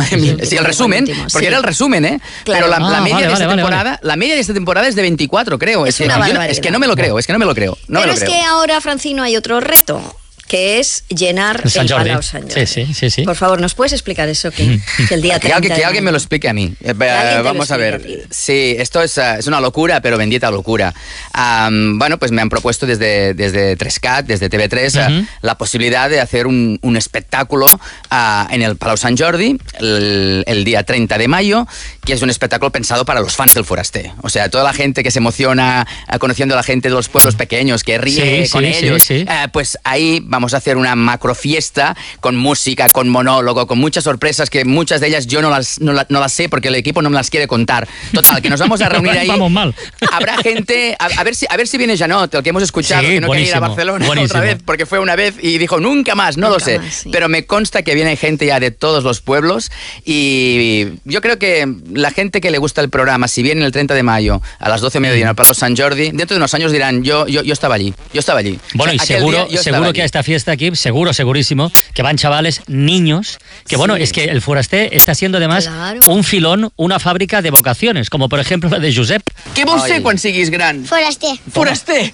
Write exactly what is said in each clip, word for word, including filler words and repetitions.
sí, sí, el resumen, último, porque sí. era el resumen, ¿eh? Claro. Pero la, ah, la media vale, de esta vale, temporada, vale. la media de esta temporada es de veinticuatro, creo. Es, es, una que, yo, es que no me lo creo, es que no me lo creo. No Pero me lo es creo. que ahora, Francino, hay otro reto, que es llenar el, el Palau Sant Jordi. Sí, sí, sí, sí. Por favor, ¿nos puedes explicar eso? Que, que el día que, alguien, que alguien me lo explique a mí. Eh, vamos a ver. A sí, esto es, uh, es una locura, pero bendita locura. Um, bueno, pues me han propuesto desde, desde tres cat, desde T V tres, uh -huh. uh, la posibilidad de hacer un, un espectáculo uh, en el Palau Sant Jordi el, el día treinta de mayo, que es un espectáculo pensado para los fans del Foraster. O sea, toda la gente que se emociona uh, conociendo a la gente de los pueblos pequeños, que ríe sí, con sí, ellos, sí, sí. Uh, pues ahí vamos a hacer una macro fiesta con música, con monólogo, con muchas sorpresas que muchas de ellas yo no las, no, la, no las sé porque el equipo no me las quiere contar. Total, que nos vamos a reunir ahí. Vamos mal. Habrá gente, a, a, ver si, a ver si viene Janot, el que hemos escuchado, sí, que no quiere ir a Barcelona buenísimo. otra vez porque fue una vez y dijo nunca más, no nunca lo sé. Más, sí. Pero me consta que viene gente ya de todos los pueblos y yo creo que la gente que le gusta el programa, si viene el treinta de mayo a las doce de mediodía en el Palau Sant Jordi, dentro de unos años dirán, yo, yo, yo estaba allí, yo estaba allí. Bueno, o sea, y seguro, seguro que a esta fiesta aquí, seguro, segurísimo, que van chavales, niños, que bueno, sí. es que el Foraster está siendo además claro. un filón, una fàbrica de vocaciones, como por ejemplo la de Josep. Què vols ser quan siguis gran? Foraster. Foraster!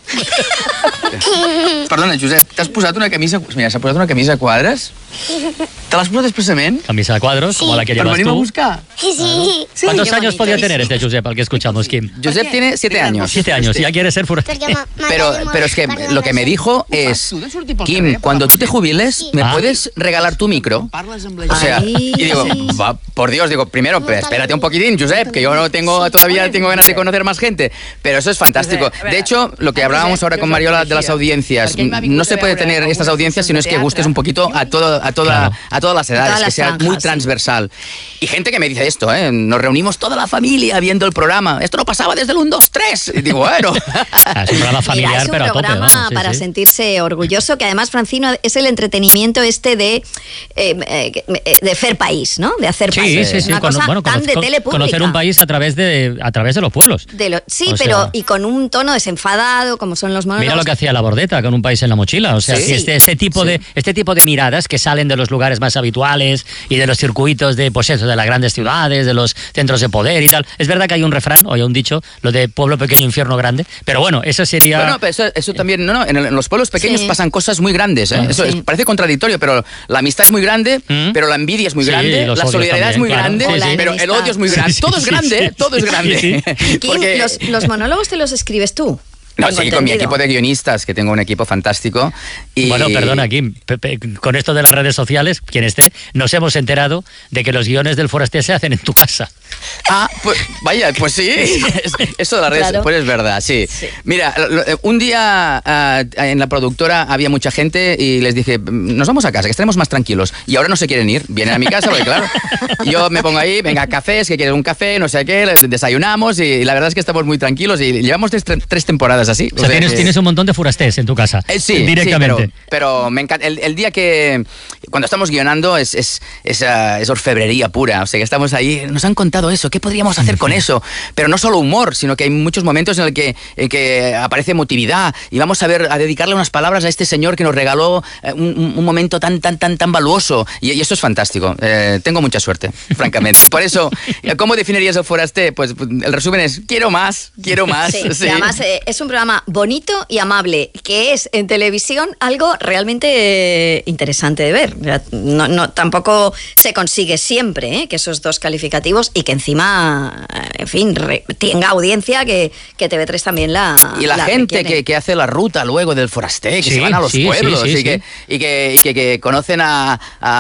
Perdona, Josep, t'has posat una camisa... Mira, s'ha posat una camisa a quadres. ¿Te l'has posat expresament? Camisa de cuadros, sí. como la que llevas tú. ¿Para venirme a buscar? Sí. sí. ¿Cuántos sí, años bonito, podía sí. tener este Josep al que escuchamos, Kim? Josep tiene siete años. Siete años, y ya quiere ser Foraster. Pero, pero es que lo que me dijo es, Kim, cuando tú te jubiles, ¿me ah. puedes regalar tu micro? O sea, y digo, va, por Dios, digo, primero, espérate un poquitín, Josep, que yo no tengo, todavía tengo ganas de conocer más gente. Pero eso es fantástico. De hecho, lo que hablábamos ahora con Mariola de las audiencias, no se puede tener estas audiencias si no es que gustes un poquito a, todo, a, toda, a todas las edades, que sea muy transversal. Y gente que me dice esto, ¿eh? Nos reunimos toda la familia viendo el programa. Esto no pasaba desde el uno, dos, tres. Y digo, bueno. Es un programa familiar, Mira, es un pero programa a tope, vamos, para sí, sí. sentirse orgulloso, que además, Francino, es el entretenimiento este de, eh, eh, de hacer país, ¿no? De hacer sí, país. Sí, sí, una Cono, cosa bueno, tan de tele pública. Conocer un país a través de, a través de los pueblos. De lo, sí, o pero sea, y con un tono desenfadado, como son los monólogos. Mira lo que hacía La Bordeta con Un país en la mochila. O sea, sí, que este, este, tipo sí. de, este tipo de miradas que salen de los lugares más habituales y de los circuitos de, pues eso, de las grandes ciudades, de los centros de poder y tal. Es verdad que hay un refrán, o hay un dicho, lo de pueblo pequeño, infierno grande, pero bueno, eso sería... Bueno, pero eso, eso también, no, no, en, el, en los pueblos pequeños sí. pasan cosas muy grandes, ¿eh? Ah, eso sí. es, parece contradictorio, pero la amistad es muy grande, ¿Mm? pero la envidia es muy sí, grande, la solidaridad también, es muy claro. grande, sí, sí. pero el odio es muy grande. Sí, sí, todo es grande, sí, sí. todo es grande. Sí, sí. Porque... los, los monólogos te los escribes tú. No, sí, entendido. Con mi equipo de guionistas, que tengo un equipo fantástico. Y... Bueno, perdona, Kim, con esto de las redes sociales, quien esté, nos hemos enterado de que los guiones del Foraster se hacen en tu casa. Ah, pues vaya, pues sí, eso de las redes, claro. pues es verdad, sí. sí. Mira, un día uh, en la productora había mucha gente y les dije, nos vamos a casa, que estaremos más tranquilos. Y ahora no se quieren ir, vienen a mi casa, porque claro, yo me pongo ahí, venga, cafés, que quieres un café, no sé qué, desayunamos y la verdad es que estamos muy tranquilos y llevamos tres, tres temporadas así. O sea, o sea tienes, que... tienes un montón de Forasters en tu casa. Eh, sí, directamente. Sí, pero, pero me encanta. El, el día que, cuando estamos guionando, es, es, es, uh, es orfebrería pura. O sea, que estamos ahí, nos han contado eso, ¿qué podríamos hacer con eso? Pero no solo humor, sino que hay muchos momentos en el que, en que aparece emotividad y vamos a ver, a dedicarle unas palabras a este señor que nos regaló un, un momento tan, tan, tan, tan valuoso. Y, y eso es fantástico. Eh, tengo mucha suerte, francamente. Por eso, ¿cómo definirías el Foraster? Pues el resumen es, quiero más, quiero más. Sí, sí. Y además eh, es un programa bonito y amable, que es en televisión algo realmente eh, interesante de ver. No, no, tampoco se consigue siempre, ¿eh? Que esos dos calificativos y que encima, en fin, re, tenga audiencia que, que T V tres también la Y la, la gente que, que hace la ruta luego del Foraster, que sí, se van a los sí, pueblos sí, sí, y, sí. Que, y, que, y que, que conocen a,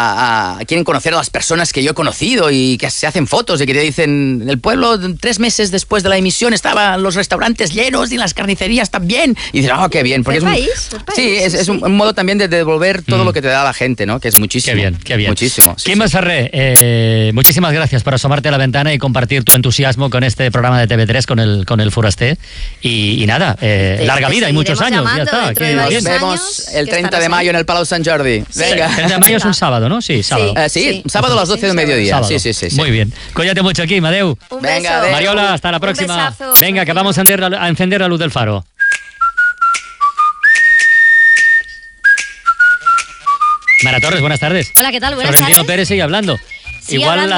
a, a... quieren conocer a las personas que yo he conocido y que se hacen fotos y que te dicen, el pueblo tres meses después de la emisión estaban los restaurantes llenos y las carnicerías también. Y dices, oh, qué bien. Porque es un, país, país, sí, es, es un, un modo también de devolver todo mm. lo que te da la gente, ¿no? Que es muchísimo. Qué bien, qué bien. Muchísimo. Sí, Kim Masferrer, sí. eh, muchísimas gracias por asomarte a la ventana y compartir tu entusiasmo con este programa de T V tres, con el, con el Foraster. Y, y nada, eh, sí, larga vida y muchos años. Ya está. Que nos vemos años, el treinta de mayo en el Palau Sant Jordi. Sí. Venga. El treinta de mayo es un sábado, ¿no? Sí, sábado. Sí, uh, sí, sí. sábado a las doce del mediodía. Sí, sí, sí, sí. Muy bien. Cuídate mucho, Kim. Adeu. Un Venga, beso. Mariola, hasta la próxima. Venga, que vamos a encender, la, a encender la luz del faro. Mara Torres, buenas tardes. Hola, ¿qué tal? Buenas Florentino tardes. Pérez sigue hablando. Sigue Igual hablando.